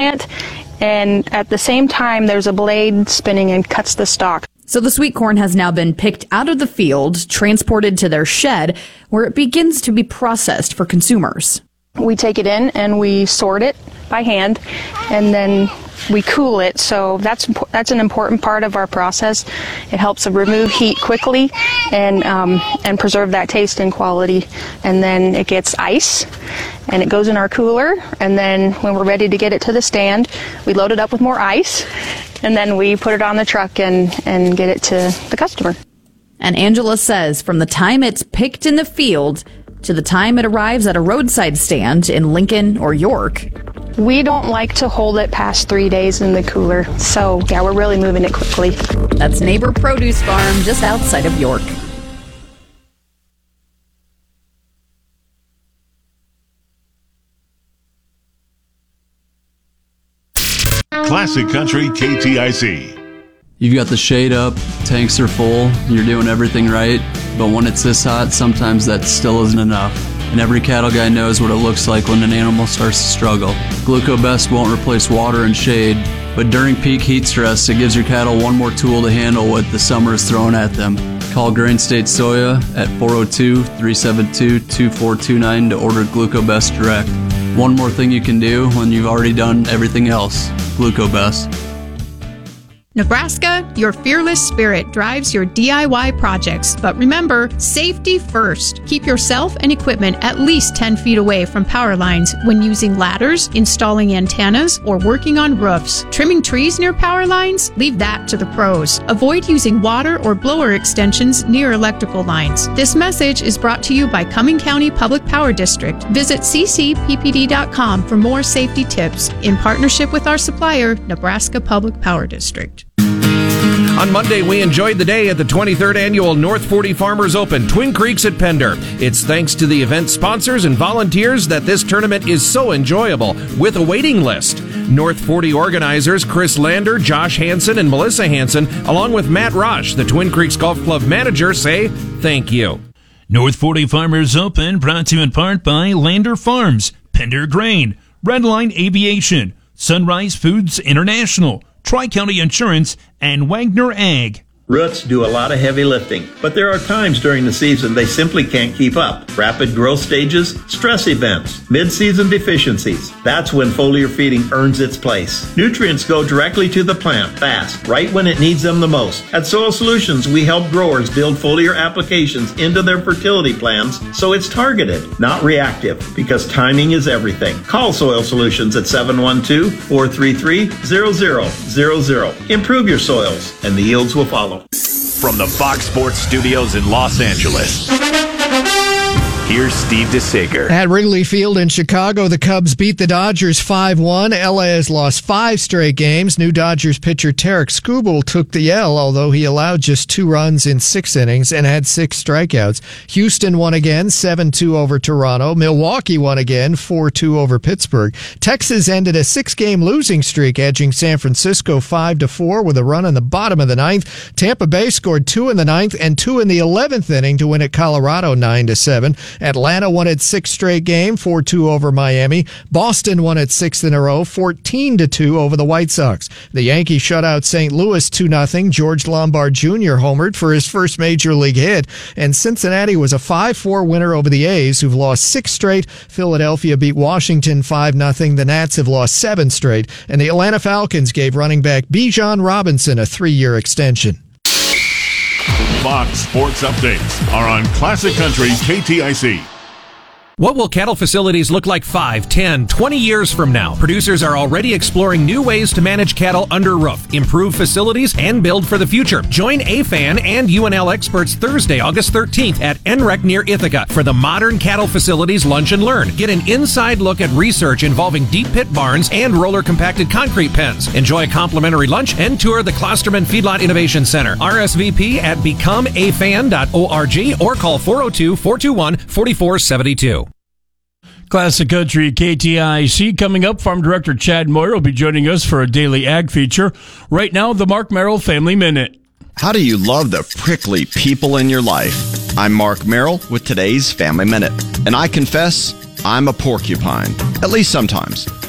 plant, and at the same time there's a blade spinning and cuts the stalk. So the sweet corn has now been picked out of the field, transported to their shed, where it begins to be processed for consumers. We take it in and we sort it by hand, and then we cool it. So that's an important part of our process. It helps remove heat quickly and preserve that taste and quality. And then it gets ice, and it goes in our cooler. And then when we're ready to get it to the stand, we load it up with more ice, and then we put it on the truck and get it to the customer. And Angela says from the time it's picked in the field to the time it arrives at a roadside stand in Lincoln or York, we don't like to hold it past 3 days in the cooler. So, yeah, we're really moving it quickly. That's Neighbor Produce Farm just outside of York. Classic Country KTIC. You've got the shade up, tanks are full, you're doing everything right, but when it's this hot, sometimes that still isn't enough. And every cattle guy knows what it looks like when an animal starts to struggle. Glucobest won't replace water and shade, but during peak heat stress, it gives your cattle one more tool to handle what the summer is throwing at them. Call Grain State Soya at 402-372-2429 to order Glucobest direct. One more thing you can do when you've already done everything else. Glucobest. Nebraska, your fearless spirit drives your DIY projects. But remember, safety first. Keep yourself and equipment at least 10 feet away from power lines when using ladders, installing antennas, or working on roofs. Trimming trees near power lines? Leave that to the pros. Avoid using water or blower extensions near electrical lines. This message is brought to you by Cumming County Public Power District. Visit ccppd.com for more safety tips in partnership with our supplier, Nebraska Public Power District. On Monday, we enjoyed the day at the 23rd Annual North 40 Farmers Open, Twin Creeks at Pender. It's thanks to the event sponsors and volunteers that this tournament is so enjoyable, with a waiting list. North 40 organizers Chris Lander, Josh Hansen, and Melissa Hansen, along with Matt Rosh, the Twin Creeks Golf Club manager, say thank you. North 40 Farmers Open brought to you in part by Lander Farms, Pender Grain, Redline Aviation, Sunrise Foods International, Tri-County Insurance, and Wagner Ag. Roots do a lot of heavy lifting, but there are times during the season they simply can't keep up. Rapid growth stages, stress events, mid-season deficiencies. That's when foliar feeding earns its place. Nutrients go directly to the plant fast, right when it needs them the most. At Soil Solutions, we help growers build foliar applications into their fertility plans so it's targeted, not reactive, because timing is everything. Call Soil Solutions at 712-433-0000. Improve your soils, and the yields will follow. From the Fox Sports Studios in Los Angeles, here's Steve DeSager. At Wrigley Field in Chicago, the Cubs beat the Dodgers 5-1. LA has lost 5 straight games. New Dodgers pitcher Tarek Skubal took the L, although he allowed just 2 runs in 6 innings and had 6 strikeouts. Houston won again, 7-2 over Toronto. Milwaukee won again, 4-2 over Pittsburgh. Texas ended a 6-game losing streak, edging San Francisco 5-4 with a run in the bottom of the 9th. Tampa Bay scored 2 in the 9th and 2 in the 11th inning to win at Colorado 9-7. Atlanta won its 6th straight game, 4-2 over Miami. Boston won its 6th in a row, 14-2 over the White Sox. The Yankees shut out St. Louis 2-0. George Lombard Jr. homered for his first major league hit. And Cincinnati was a 5-4 winner over the A's, who've lost 6 straight. Philadelphia beat Washington 5-0. The Nats have lost 7 straight. And the Atlanta Falcons gave running back Bijan Robinson a 3-year extension. Fox Sports Updates are on Classic Country KTIC. What will cattle facilities look like 5, 10, 20 years from now? Producers are already exploring new ways to manage cattle under roof, improve facilities, and build for the future. Join AFAN and UNL experts Thursday, August 13th at NREC near Ithaca for the Modern Cattle Facilities Lunch and Learn. Get an inside look at research involving deep pit barns and roller compacted concrete pens. Enjoy a complimentary lunch and tour the Klosterman Feedlot Innovation Center. RSVP at becomeafan.org or call 402-421-4472. Classic Country KTIC. Coming up, Farm Director Chad Moyer will be joining us for a daily ag feature. Right now, the Mark Merrill Family Minute. How do you love the prickly people in your life? I'm Mark Merrill with today's Family Minute. And I confess, I'm a porcupine, at least sometimes.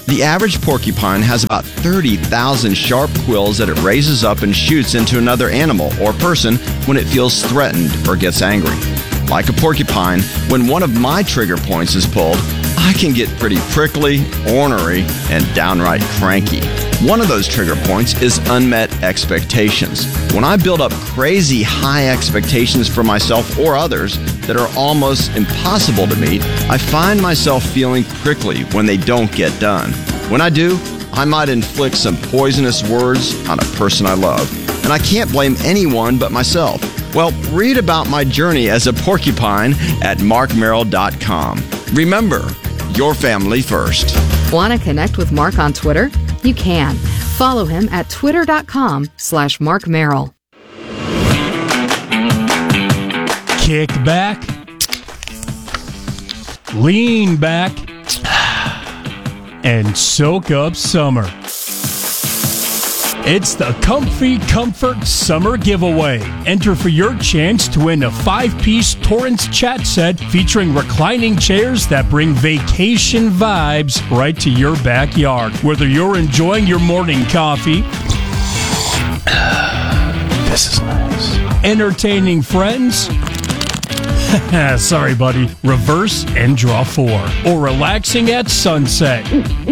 The average porcupine has about 30,000 sharp quills that it raises up and shoots into another animal or person when it feels threatened or gets angry. Like a porcupine, when one of my trigger points is pulled, I can get pretty prickly, ornery, and downright cranky. One of those trigger points is unmet expectations. When I build up crazy high expectations for myself or others that are almost impossible to meet, I find myself feeling prickly when they don't get done. When I do, I might inflict some poisonous words on a person I love, and I can't blame anyone but myself. Well, read about my journey as a porcupine at markmerrill.com. Remember, your family first. Want to connect with Mark on Twitter? You can. Follow him at twitter.com/markmerrill. Kick back, lean back, and soak up summer. It's the Comfy Comfort Summer Giveaway. Enter for your chance to win a 5-piece Torrance chat set featuring reclining chairs that bring vacation vibes right to your backyard. Whether you're enjoying your morning coffee, this is nice, entertaining friends, sorry buddy, reverse and draw 4, or relaxing at sunset,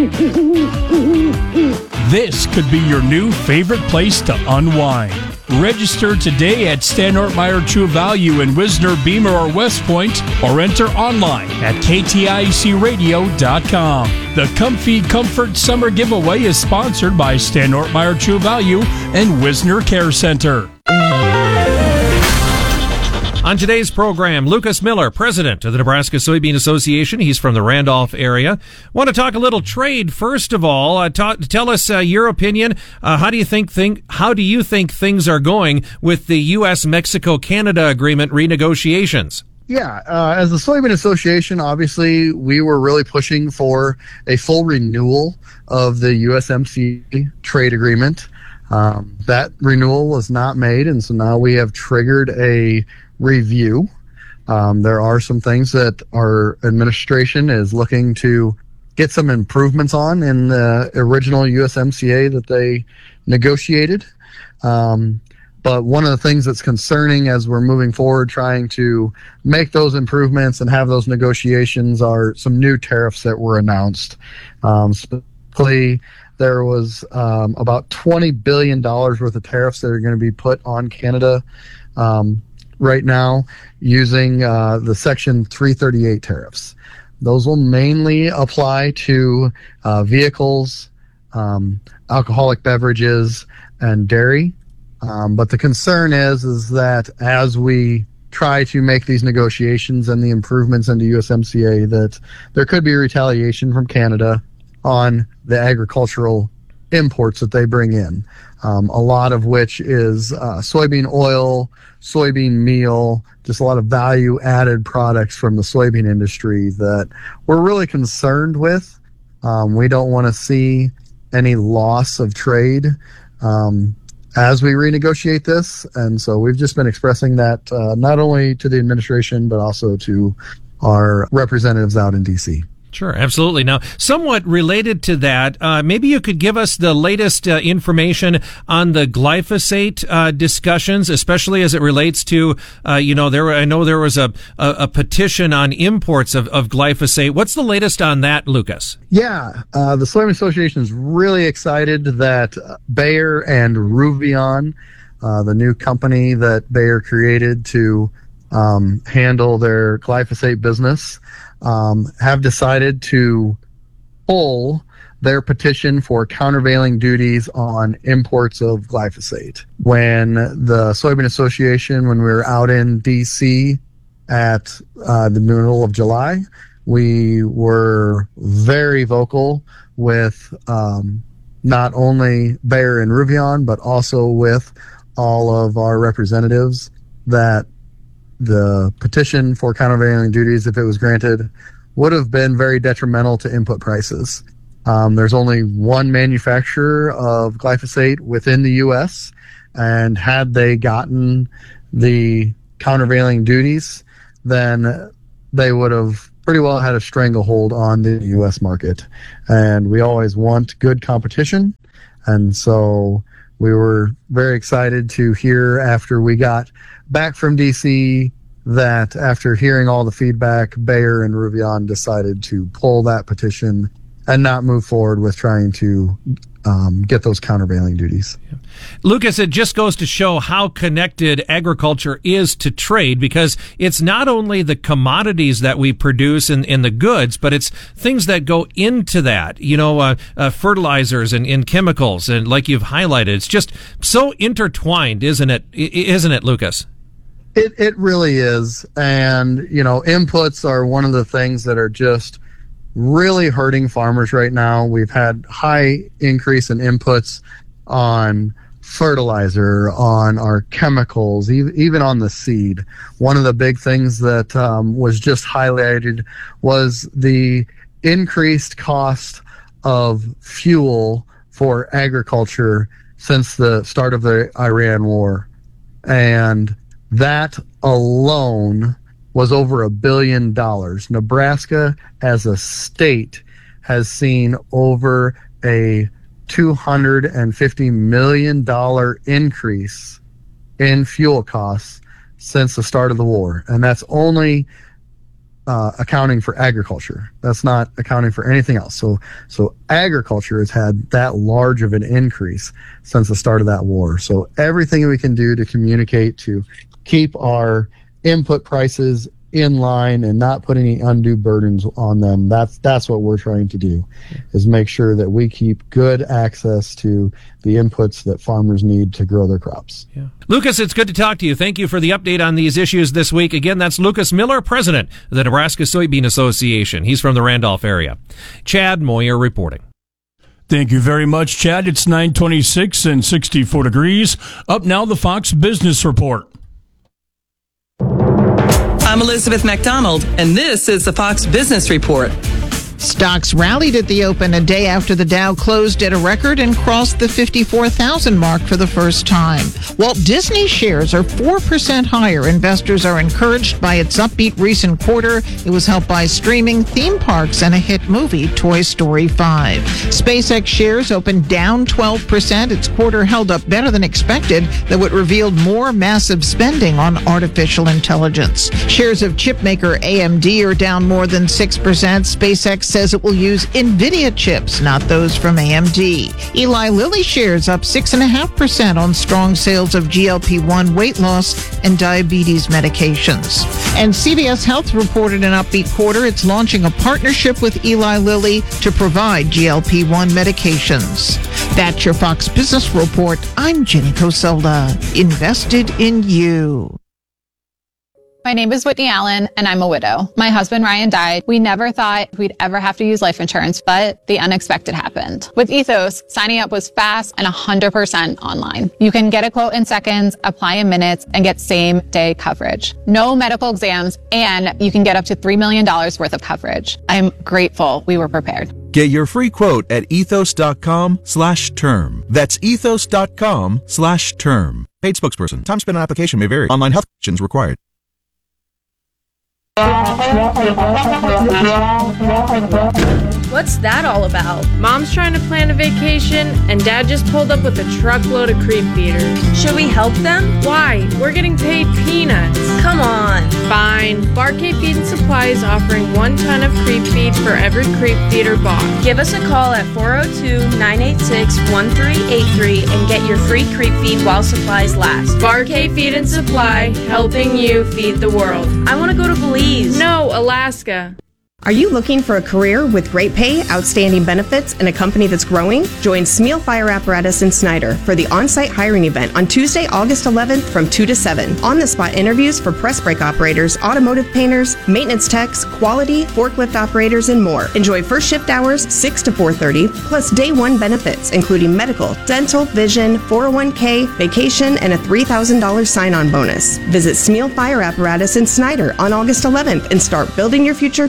this could be your new favorite place to unwind. Register today at Stan Ortmeyer True Value in Wisner, Beamer, or West Point, or enter online at KTICradio.com. The Comfy Comfort Summer Giveaway is sponsored by Stan Ortmeyer True Value and Wisner Care Center. On today's program, Lucas Miller, president of the Nebraska Soybean Association. He's from the Randolph area. Want to talk a little trade first of all. Tell us your opinion. How do you think things are going with the U.S.-Mexico-Canada agreement renegotiations? Yeah, as the Soybean Association, obviously, we were really pushing for a full renewal of the USMCA trade agreement. That renewal was not made, and so now we have triggered a review. There are some things that our administration is looking to get some improvements on in the original USMCA that they negotiated. But one of the things that's concerning as we're moving forward trying to make those improvements and have those negotiations are some new tariffs that were announced. Specifically, there was about $20 billion worth of tariffs that are going to be put on Canada right now using the Section 338 tariffs. Those will mainly apply to vehicles, alcoholic beverages, and dairy. But the concern is that as we try to make these negotiations and the improvements into USMCA, that there could be retaliation from Canada on the agricultural imports that they bring in, a lot of which is soybean oil, soybean meal, just a lot of value-added products from the soybean industry that we're really concerned with. We don't want to see any loss of trade as we renegotiate this, and so we've just been expressing that not only to the administration but also to our representatives out in D.C. Sure, absolutely. Now, somewhat related to that, maybe you could give us the latest information on the glyphosate discussions, especially as it relates to, I know there was a petition on imports of glyphosate. What's the latest on that, Lucas? Yeah, the Soybean Association is really excited that Bayer and Ruveon, the new company that Bayer created to handle their glyphosate business, have decided to pull their petition for countervailing duties on imports of glyphosate. When the Soybean Association, when we were out in D.C. at the middle of July, we were very vocal with not only Bayer and Ruveon, but also with all of our representatives that the petition for countervailing duties, if it was granted, would have been very detrimental to input prices. There's only one manufacturer of glyphosate within the U.S., and had they gotten the countervailing duties, then they would have pretty well had a stranglehold on the U.S. market. And we always want good competition. And so we were very excited to hear after we got back from D.C. that after hearing all the feedback, Bayer and Ruveon decided to pull that petition and not move forward with trying to get those countervailing duties. Yeah. Lucas, it just goes to show how connected agriculture is to trade, because it's not only the commodities that we produce in the goods, but it's things that go into that, fertilizers and chemicals, and like you've highlighted, it's just so intertwined, isn't it, Lucas? It really is. And, inputs are one of the things that are just really hurting farmers right now. We've had high increase in inputs on fertilizer, on our chemicals, even on the seed. One of the big things that was just highlighted was the increased cost of fuel for agriculture since the start of the Iran war. And that alone was over $1 billion. Nebraska as a state has seen over a $250 million increase in fuel costs since the start of the war. And that's only accounting for agriculture. That's not accounting for anything else. So agriculture has had that large of an increase since the start of that war. So everything we can do to communicate to keep our input prices in line and not put any undue burdens on them. That's what we're trying to do, is make sure that we keep good access to the inputs that farmers need to grow their crops. Yeah. Lucas, it's good to talk to you. Thank you for the update on these issues this week. Again, that's Lucas Miller, president of the Nebraska Soybean Association. He's from the Randolph area. Chad Moyer reporting. Thank you very much, Chad. It's 9:26 and 64 degrees. Up now, the Fox Business Report. I'm Elizabeth McDonald, and this is the Fox Business Report. Stocks rallied at the open a day after the Dow closed at a record and crossed the 54,000 mark for the first time. Walt Disney shares are 4% higher. Investors are encouraged by its upbeat recent quarter. It was helped by streaming, theme parks, and a hit movie, Toy Story 5. SpaceX shares opened down 12%. Its quarter held up better than expected, though it revealed more massive spending on artificial intelligence. Shares of chipmaker AMD are down more than 6%. SpaceX says it will use NVIDIA chips, not those from AMD. Eli Lilly shares up 6.5% on strong sales of GLP-1 weight loss and diabetes medications. And CVS Health reported an upbeat quarter. It's launching a partnership with Eli Lilly to provide GLP-1 medications. That's your Fox Business Report. I'm Jenny Coselda. Invested in you. My name is Whitney Allen, and I'm a widow. My husband, Ryan, died. We never thought we'd ever have to use life insurance, but the unexpected happened. With Ethos, signing up was fast and 100% online. You can get a quote in seconds, apply in minutes, and get same-day coverage. No medical exams, and you can get up to $3 million worth of coverage. I'm grateful we were prepared. Get your free quote at ethos.com/term. That's ethos.com/term. Paid spokesperson. Time spent on application may vary. Online health questions required. What's that all about? Mom's trying to plan a vacation, and Dad just pulled up with a truckload of creep feeders. Should we help them? Why? We're getting paid peanuts. Come on. Fine. Barcade Feed and Supply is offering 1 ton of creep feed for every creep feeder bought. Give us a call at 402-986-1383 and get your free creep feed while supplies last. Barcade Feed and Supply, helping you feed the world. I want to go to Belize. No, Alaska. Are you looking for a career with great pay, outstanding benefits, and a company that's growing? Join Smeal Fire Apparatus in Snyder for the on-site hiring event on Tuesday, August 11th from 2 to 7. On-the-spot interviews for press brake operators, automotive painters, maintenance techs, quality, forklift operators, and more. Enjoy first shift hours, 6 to 4:30, plus day one benefits, including medical, dental, vision, 401k, vacation, and a $3,000 sign-on bonus. Visit Smeal Fire Apparatus in Snyder on August 11th and start building your future today.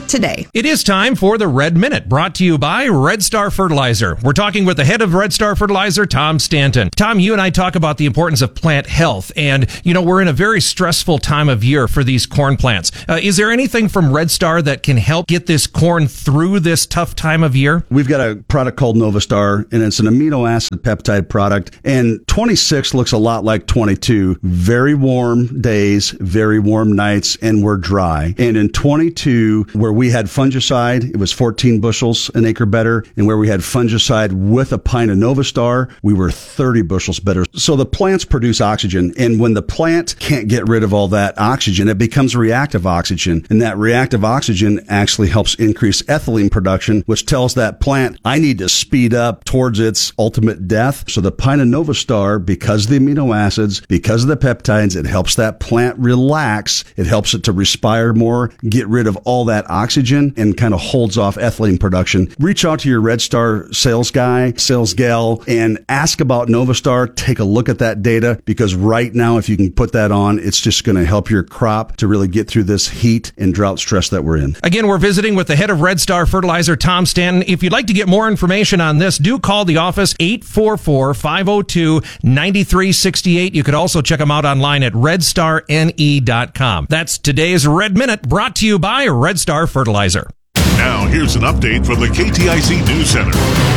It is time for the Red Minute, brought to you by Red Star Fertilizer. We're talking with the head of Red Star Fertilizer, Tom Stanton. Tom, you and I talk about the importance of plant health, and, we're in a very stressful time of year for these corn plants. Is there anything from Red Star that can help get this corn through this tough time of year? We've got a product called Novastar, and it's an amino acid peptide product, and 26 looks a lot like 22. Very warm days, very warm nights, and we're dry. And in 22, where we had fungicide, it was 14 bushels an acre better, and where we had fungicide with a pint of Novastar, we were 30 bushels better. So the plants produce oxygen, and when the plant can't get rid of all that oxygen, it becomes reactive oxygen, and that reactive oxygen actually helps increase ethylene production, which tells that plant, I need to speed up towards its ultimate death. So the pint of Novastar, because of the amino acids, because of the peptides, it helps that plant relax. It helps it to respire more, get rid of all that oxygen, and kind of holds off ethylene production. Reach out to your Red Star sales guy, sales gal, and ask about Novastar. Take a look at that data, because right now, if you can put that on, it's just going to help your crop to really get through this heat and drought stress that we're in. Again, we're visiting with the head of Red Star Fertilizer, Tom Stanton. If you'd like to get more information on this, do call the office, 844-502-9368. You could also check them out online at redstarne.com. That's today's Red Minute, brought to you by Red Star Fertilizer. Now, here's an update from the KTIC News Center.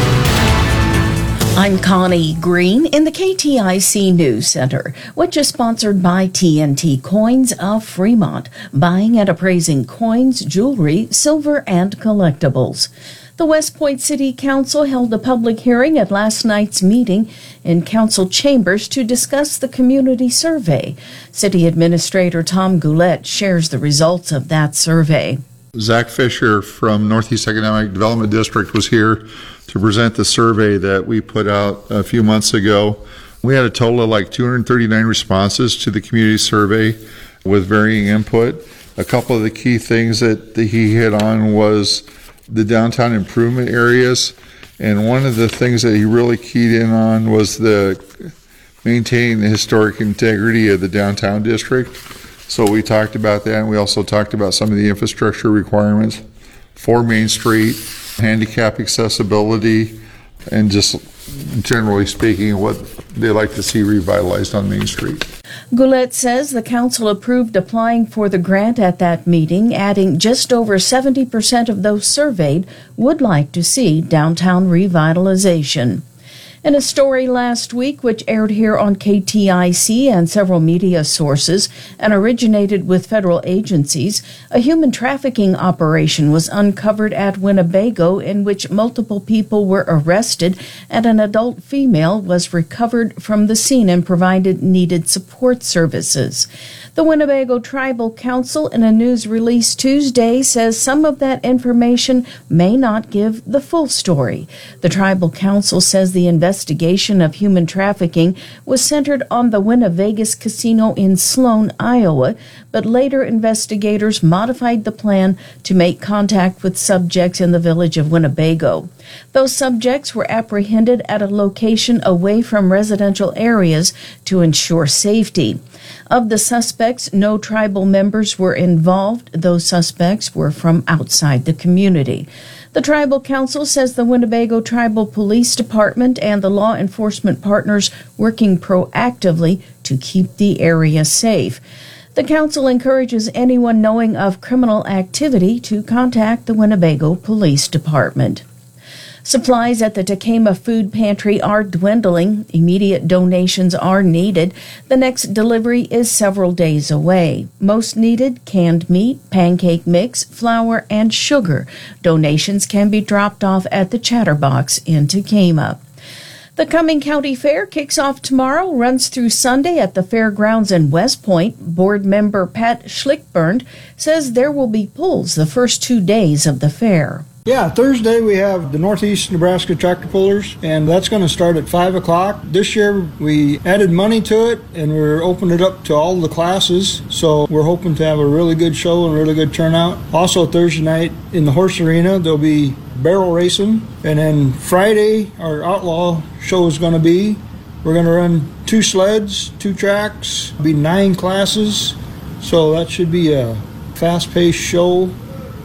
I'm Connie Green in the KTIC News Center, which is sponsored by TNT Coins of Fremont, buying and appraising coins, jewelry, silver, and collectibles. The West Point City Council held a public hearing at last night's meeting in council chambers to discuss the community survey. City Administrator Tom Goulet shares the results of that survey. Zach Fisher from Northeast Economic Development District was here to present the survey that we put out a few months ago. We had a total of like 239 responses to the community survey with varying input. A couple of the key things that he hit on was the downtown improvement areas, and one of the things that he really keyed in on was the maintaining the historic integrity of the downtown district. So we talked about that, and we also talked about some of the infrastructure requirements for Main Street, handicap accessibility, and just generally speaking, what they like to see revitalized on Main Street. Goulet says the council approved applying for the grant at that meeting, adding just over 70% of those surveyed would like to see downtown revitalization. In a story last week, which aired here on KTIC and several media sources and originated with federal agencies, a human trafficking operation was uncovered at Winnebago in which multiple people were arrested and an adult female was recovered from the scene and provided needed support services. The Winnebago Tribal Council, in a news release Tuesday, says some of that information may not give the full story. The Tribal Council says the investigation of human trafficking was centered on the Winnevegas Casino in Sloan, Iowa, but later investigators modified the plan to make contact with subjects in the village of Winnebago. Those subjects were apprehended at a location away from residential areas to ensure safety. Of the suspects, no tribal members were involved. Those suspects were from outside the community. The Tribal Council says the Winnebago Tribal Police Department and the law enforcement partners working proactively to keep the area safe. The council encourages anyone knowing of criminal activity to contact the Winnebago Police Department. Supplies at the Tekamah Food Pantry are dwindling. Immediate donations are needed. The next delivery is several days away. Most needed: canned meat, pancake mix, flour, and sugar. Donations can be dropped off at the Chatterbox in Tekamah. The Cumming County Fair kicks off tomorrow, runs through Sunday at the fairgrounds in West Point. Board member Pat Schlickburn says there will be pulls the first 2 days of the fair. Yeah, Thursday we have the Northeast Nebraska Tractor Pullers, and that's going to start at 5 o'clock. This year we added money to it, and we're opening it up to all the classes, so we're hoping to have a really good show and really good turnout. Also Thursday night in the horse arena there'll be barrel racing, and then Friday our outlaw show is going to be. We're going to run 2 sleds, 2 tracks, be 9 classes, so that should be a fast-paced show.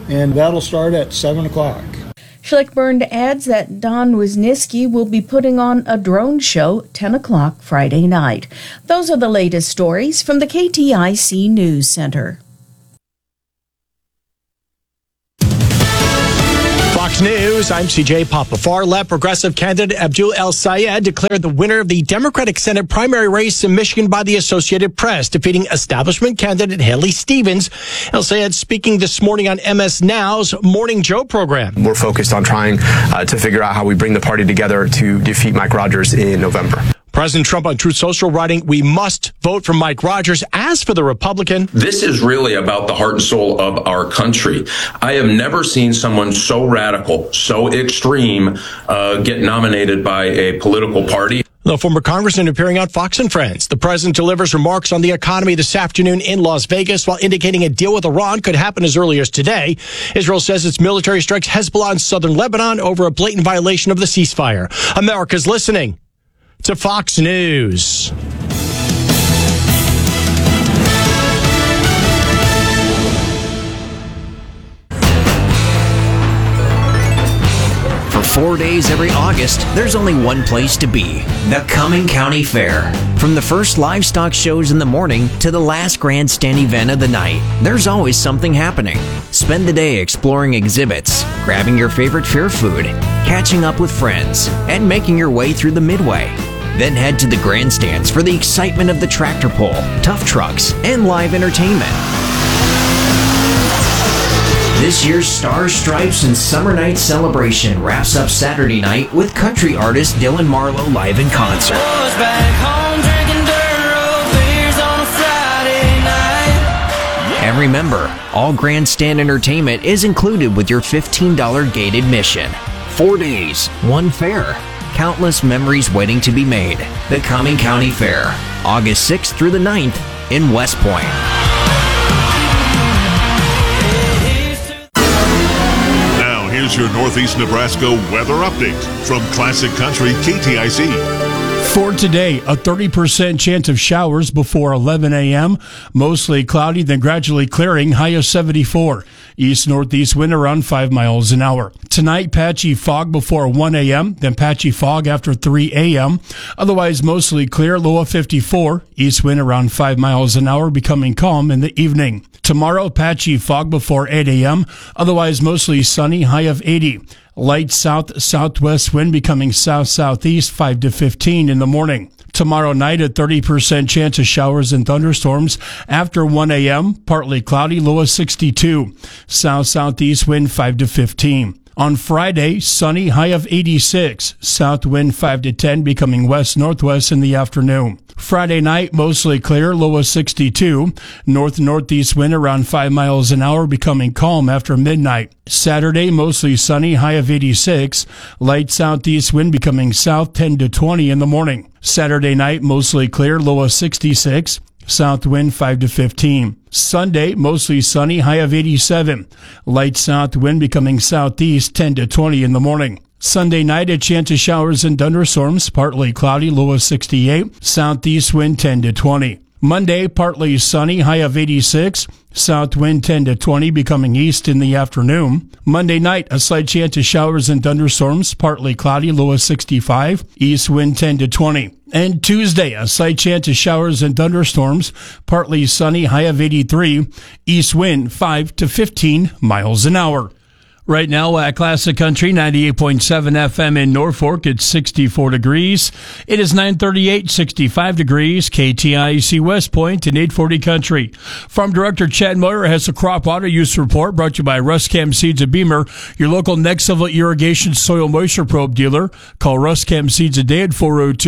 and that'll start at 7 o'clock. Schlickburn adds that Don Wisniewski will be putting on a drone show 10 o'clock Friday night. Those are the latest stories from the KTIC News Center. Fox News, I'm CJ Papa. Far-left progressive candidate Abdul El-Sayed declared the winner of the Democratic Senate primary race in Michigan by the Associated Press, defeating establishment candidate Haley Stevens. El-Sayed speaking this morning on MS Now's Morning Joe program. We're focused on trying to figure out how we bring the party together to defeat Mike Rogers in November. President Trump on Truth Social writing, "We must vote for Mike Rogers." As for the Republican, this is really about the heart and soul of our country. I have never seen someone so radical, so extreme, get nominated by a political party. The former congressman appearing on Fox and Friends. The president delivers remarks on the economy this afternoon in Las Vegas while indicating a deal with Iran could happen as early as today. Israel says its military strikes Hezbollah in southern Lebanon over a blatant violation of the ceasefire. America's listening to Fox News. For 4 days every August, there's only one place to be, the Cumming County Fair. From the first livestock shows in the morning to the last grandstand event of the night, there's always something happening. Spend the day exploring exhibits, grabbing your favorite fair food, catching up with friends, and making your way through the midway. Then head to the grandstands for the excitement of the tractor pull, tough trucks, and live entertainment. This year's Stars, Stripes, and Summer Night celebration wraps up Saturday night with country artist Dylan Marlowe live in concert. And remember, all grandstand entertainment is included with your $15 gate admission. 4 days, one fair. Countless memories waiting to be made. The Cumming County Fair, August 6th through the 9th in West Point. Now, here's your Northeast Nebraska weather update from Classic Country KTIC. For today, a 30% chance of showers before 11 a.m. Mostly cloudy, then gradually clearing, high of 74. East-northeast wind around 5 miles an hour. Tonight, patchy fog before 1 a.m., then patchy fog after 3 a.m. Otherwise, mostly clear, low of 54. East wind around 5 miles an hour, becoming calm in the evening. Tomorrow, patchy fog before 8 a.m. Otherwise, mostly sunny, high of 80. Light south-southwest wind becoming south-southeast 5 to 15 in the morning. Tomorrow night, a 30% chance of showers and thunderstorms after 1 a.m. Partly cloudy, low of 62. South-southeast wind 5 to 15. On Friday, sunny, high of 86. South wind 5 to 10, becoming west-northwest in the afternoon. Friday night, mostly clear, low of 62. North-northeast wind around 5 miles an hour, becoming calm after midnight. Saturday, mostly sunny, high of 86. Light southeast wind becoming south 10 to 20 in the morning. Saturday night, mostly clear, low of 66. South wind 5 to 15. Sunday, mostly sunny, high of 87. Light south wind becoming southeast 10 to 20 in the morning. Sunday night, a chance of showers and thunderstorms, partly cloudy, low of 68. Southeast wind 10 to 20. Monday, partly sunny, high of 86. South wind 10 to 20, becoming east in the afternoon. Monday night, a slight chance of showers and thunderstorms, partly cloudy, low of 65. East wind 10 to 20. And Tuesday, a slight chance of showers and thunderstorms, partly sunny, high of 83. East wind 5 to 15 miles an hour. Right now at Classic Country 98.7 FM in Norfolk, it's 64 degrees. It is 9:38, 65 degrees, KTIC West Point and 840 Country. Farm Director Chad Moyer has a crop water use report brought to you by Ruscam Seeds of Beamer, your local next level irrigation soil moisture probe dealer. Call Ruscam Seeds a day at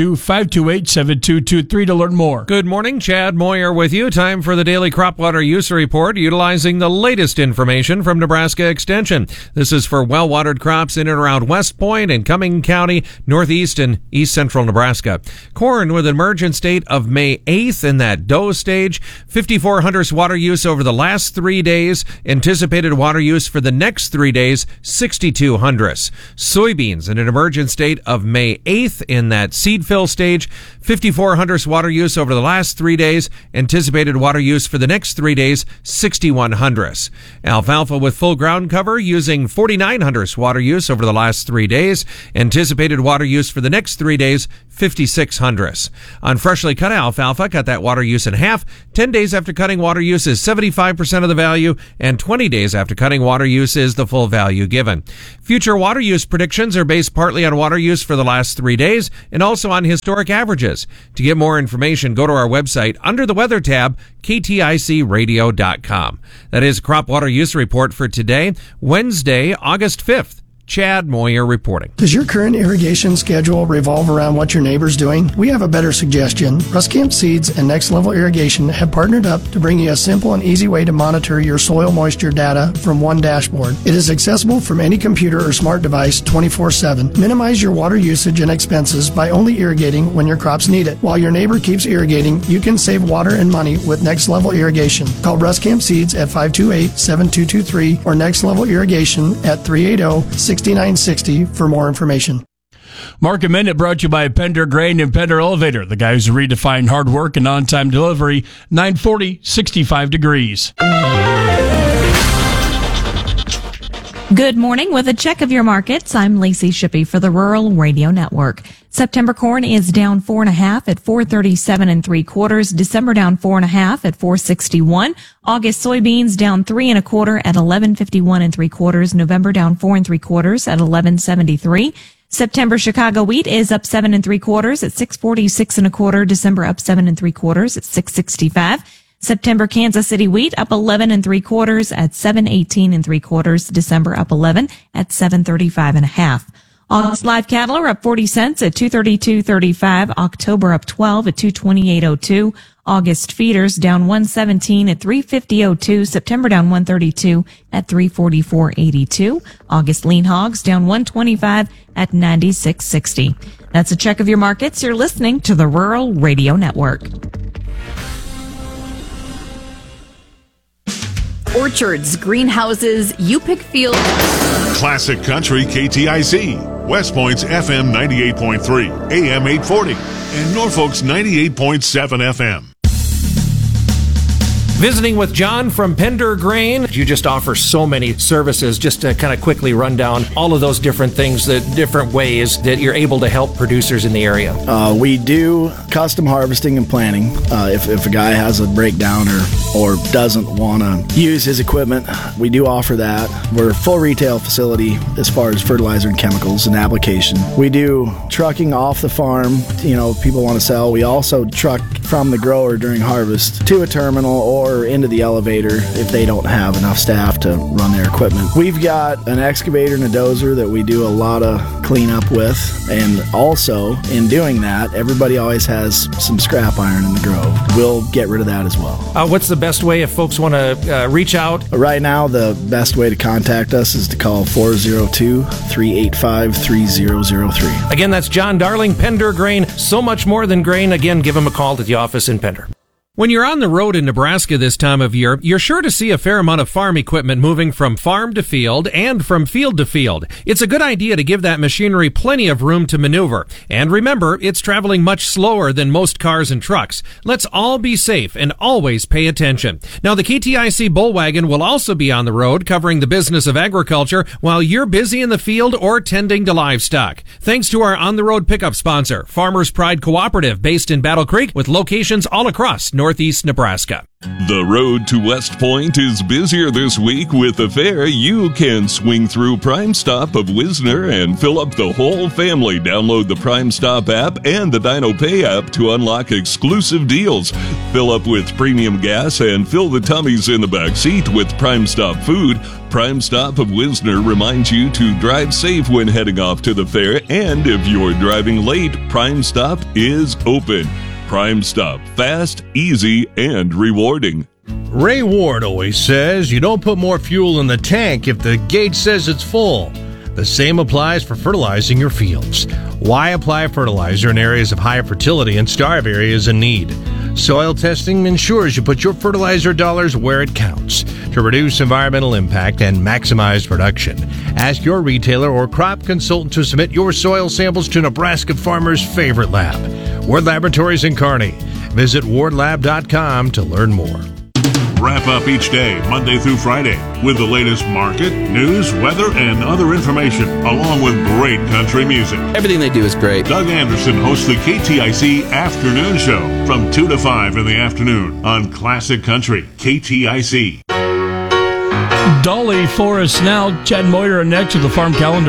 402-528-7223 to learn more. Good morning, Chad Moyer with you. Time for the daily crop water use report utilizing the latest information from Nebraska Extension. This is for well-watered crops in and around West Point and Cumming County, northeast and east central Nebraska. Corn with an emergent state of May 8th in that dough stage. 54 hundredths water use over the last 3 days. Anticipated water use for the next 3 days, 62 hundredths. Soybeans in an emergent state of May 8th in that seed fill stage. 54 hundredths water use over the last 3 days. Anticipated water use for the next 3 days, 61 hundredths. Alfalfa with full ground cover using 49 hundredths water use over the last 3 days. Anticipated water use for the next 3 days, 56 hundredths. On freshly cut alfalfa, cut that water use in half. 10 days after cutting, water use is 75% of the value, and 20 days after cutting, water use is the full value given. Future water use predictions are based partly on water use for the last 3 days and also on historic averages. To get more information, go to our website under the weather tab, kticradio.com. That is crop water use report for today, Wednesday, August 5th. Chad Moyer reporting. Does your current irrigation schedule revolve around what your neighbor's doing? We have a better suggestion. Ruskamp Seeds and Next Level Irrigation have partnered up to bring you a simple and easy way to monitor your soil moisture data from one dashboard. It is accessible from any computer or smart device 24/7. Minimize your water usage and expenses by only irrigating when your crops need it. While your neighbor keeps irrigating, you can save water and money with Next Level Irrigation. Call Ruskamp Seeds at 528-7223 or Next Level Irrigation at 380-6960 for more information. Market Minute brought to you by Pender Grain and Pender Elevator, the guys who redefine hard work and on-time delivery. 940, 65 degrees. Good morning. With a check of your markets, I'm Lacey Shippey for the Rural Radio Network. September corn is down 4.5 at 437 3/4. December down 4.5 at 461. August soybeans down 3 1/4 at 1151 3/4. November down 4 3/4 at 1173. September Chicago wheat is up 7 3/4 at 646 1/4. December up 7 3/4 at 665. September Kansas City wheat up 11 3/4 at 718 3/4. December up 11 at 735 1/2. August live cattle are up 40 cents at 232.35. October up 12 at 228.02. August feeders down 117 at 350.02. September down 132 at 344.82. August lean hogs down 125 at 96.60. That's a check of your markets. You're listening to the Rural Radio Network. Orchards, greenhouses, you pick fields. Classic Country KTIC, West Point's FM 98.3, AM 840, and Norfolk's 98.7 FM. Visiting with John from Pender Grain. You just offer so many services. Just to kind of quickly run down all of those different things, the different ways that you're able to help producers in the area. We do custom harvesting and planting. If a guy has a breakdown or doesn't want to use his equipment, we do offer that. We're a full retail facility as far as fertilizer and chemicals and application. We do trucking off the farm. People want to sell. We also truck from the grower during harvest to a terminal or into the elevator if they don't have enough staff to run their equipment. We've got an excavator and a dozer that we do a lot of cleanup with, and also in doing that, everybody always has some scrap iron in the grove. We'll get rid of that as well. What's the best way if folks want to reach out? Right now, the best way to contact us is to call 402-385-3003. Again, that's John Darling, Pender Grain. So much more than grain. Again, give him a call at the office in Pender. When you're on the road in Nebraska this time of year, you're sure to see a fair amount of farm equipment moving from farm to field and from field to field. It's a good idea to give that machinery plenty of room to maneuver. And remember, it's traveling much slower than most cars and trucks. Let's all be safe and always pay attention. Now, the KTIC Bullwagon will also be on the road covering the business of agriculture while you're busy in the field or tending to livestock. Thanks to our on-the-road pickup sponsor, Farmers Pride Cooperative, based in Battle Creek with locations all across Northeast Nebraska. The road to West Point is busier this week. With the fair, you can swing through Prime Stop of Wisner and fill up the whole family. Download the Prime Stop app and the Dino Pay app to unlock exclusive deals. Fill up with premium gas and fill the tummies in the back seat with Prime Stop food. Prime Stop of Wisner reminds you to drive safe when heading off to the fair, and if you're driving late, Prime Stop is open. Prime Stop, fast, easy, and rewarding. Ray Ward always says you don't put more fuel in the tank if the gauge says it's full. The same applies for fertilizing your fields. Why apply fertilizer in areas of high fertility and starve areas in need? Soil testing ensures you put your fertilizer dollars where it counts to reduce environmental impact and maximize production. Ask your retailer or crop consultant to submit your soil samples to Nebraska farmers' favorite lab, Ward Laboratories in Kearney. Visit wardlab.com to learn more. Wrap up each day, Monday through Friday, with the latest market, news, weather, and other information, along with great country music. Everything they do is great. Doug Anderson hosts the KTIC Afternoon Show from 2 to 5 in the afternoon on Classic Country, KTIC. Dolly for us now. Chad Moyer next with the Farm Calendar.